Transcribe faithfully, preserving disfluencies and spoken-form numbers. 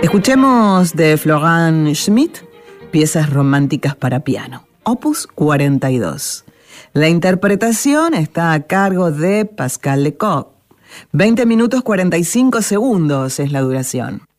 Escuchemos de Florent Schmitt, piezas románticas para piano, opus cuarenta y dos. La interpretación está a cargo de Pascal Lecoq. veinte minutos cuarenta y cinco segundos es la duración.